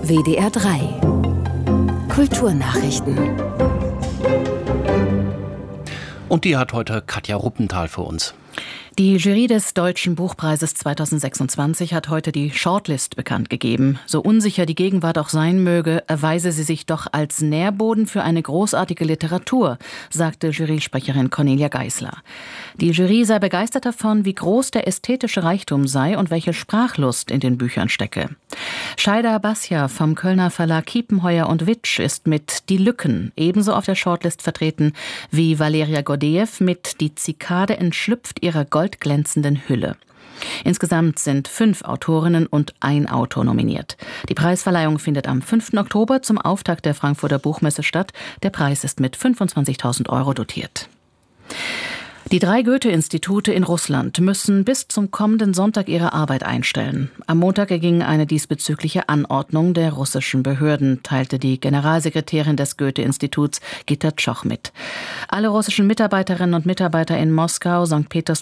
WDR 3 Kulturnachrichten. Und die hat heute Katja Ruppenthal für uns. Die Jury des Deutschen Buchpreises 2026 hat heute die Shortlist bekannt gegeben. So unsicher die Gegenwart auch sein möge, erweise sie sich doch als Nährboden für eine großartige Literatur, sagte Jurysprecherin Cornelia Geisler. Die Jury sei begeistert davon, wie groß der ästhetische Reichtum sei und welche Sprachlust in den Büchern stecke. Shaida Basja vom Kölner Verlag Kiepenheuer und Witsch ist mit Die Lücken ebenso auf der Shortlist vertreten wie Valeria Gordeev mit Die Zikade entschlüpft ihrer goldglänzenden Hülle. Insgesamt sind 5 Autorinnen und 1 Autor nominiert. Die Preisverleihung findet am 5. Oktober zum Auftakt der Frankfurter Buchmesse statt. Der Preis ist mit 25.000 € dotiert. Die 3 Goethe-Institute in Russland müssen bis zum kommenden Sonntag ihre Arbeit einstellen. Am Montag erging eine diesbezügliche Anordnung der russischen Behörden, teilte die Generalsekretärin des Goethe-Instituts Gitta Tschoch mit. Alle russischen Mitarbeiterinnen und Mitarbeiter in Moskau, St. Petersburg